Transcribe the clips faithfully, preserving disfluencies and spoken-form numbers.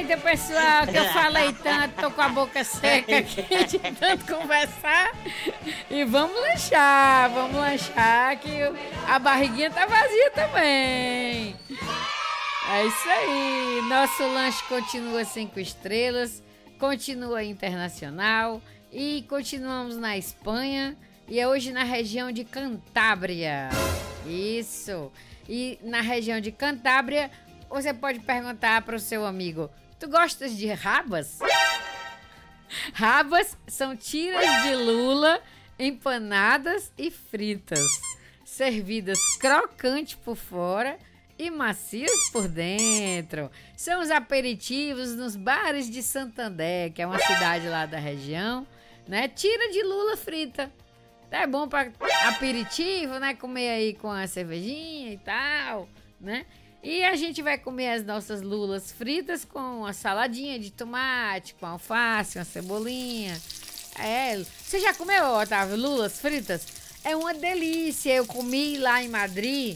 Eita, pessoal, que eu falei tanto, tô com a boca seca aqui de tanto conversar. E vamos lanchar, vamos lanchar, que a barriguinha tá vazia também. É isso aí, nosso lanche continua cinco estrelas, continua internacional e continuamos na Espanha e é hoje na região de Cantábria. Isso, e na região de Cantábria você pode perguntar para o seu amigo: tu gostas de rabas? Rabas são tiras de lula empanadas e fritas, servidas crocante por fora e macias por dentro. São os aperitivos nos bares de Santander, que é uma cidade lá da região, né? Tira de lula frita. É bom para aperitivo, né? Comer aí com a cervejinha e tal, né? E a gente vai comer as nossas lulas fritas com a saladinha de tomate, com alface, uma cebolinha. É, você já comeu, Otávio, lulas fritas? É uma delícia. Eu comi lá em Madrid.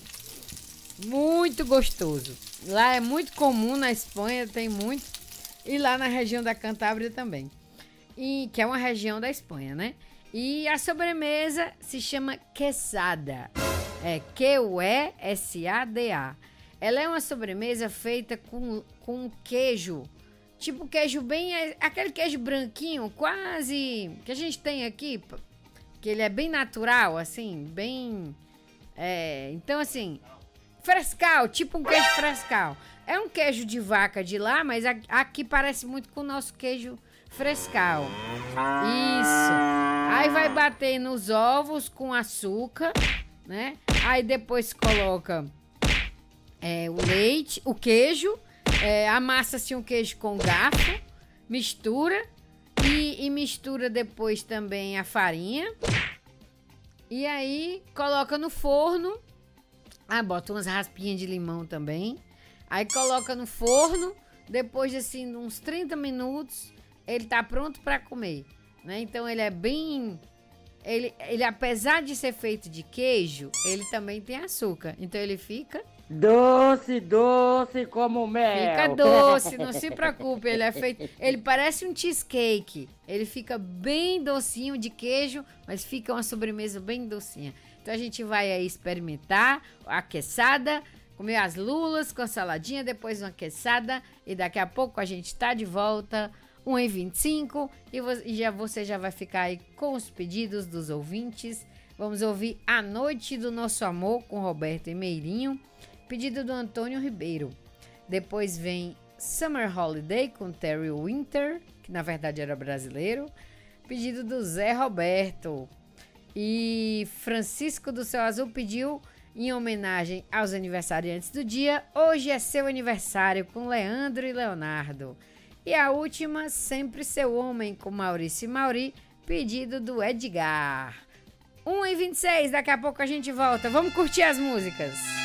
Muito gostoso. Lá é muito comum, na Espanha tem muito. E lá na região da Cantábria também. E, que é uma região da Espanha, né? E a sobremesa se chama quesada. É Q U E S A D A. Ela é uma sobremesa feita com, com queijo. Tipo queijo bem... Aquele queijo branquinho, quase... Que a gente tem aqui. Que ele é bem natural, assim. Bem... É, então, assim... Frescal, tipo um queijo frescal. É um queijo de vaca de lá, mas aqui parece muito com o nosso queijo frescal. Isso. Aí vai bater nos ovos com açúcar, né? Aí depois coloca é, o leite, o queijo, é, amassa-se um queijo com garfo, mistura e, e mistura depois também a farinha. E aí coloca no forno. Ah, bota umas raspinhas de limão também. Aí coloca no forno. Depois de assim, uns trinta minutos, ele tá pronto para comer, né? Então ele é bem... Ele, ele, apesar de ser feito de queijo, ele também tem açúcar. Então ele fica... Doce, doce como mel. Fica doce, não se preocupe. Ele é feito... Ele parece um cheesecake. Ele fica bem docinho de queijo, mas fica uma sobremesa bem docinha. Então a gente vai aí experimentar a quesada, comer as lulas com saladinha, depois uma quesada e daqui a pouco a gente tá de volta, uma e vinte e cinco, e você já, você já vai ficar aí com os pedidos dos ouvintes. Vamos ouvir A Noite do Nosso Amor com Roberto e Meirinho, pedido do Antônio Ribeiro. Depois vem Summer Holiday com Terry Winter, que na verdade era brasileiro, pedido do Zé Roberto. E Francisco do Céu Azul pediu, em homenagem aos aniversariantes do dia, hoje é seu aniversário, com Leandro e Leonardo. E a última, Sempre Seu Homem, com Maurício e Mauri, pedido do Edgar. uma e vinte e seis, daqui a pouco a gente volta. Vamos curtir as músicas.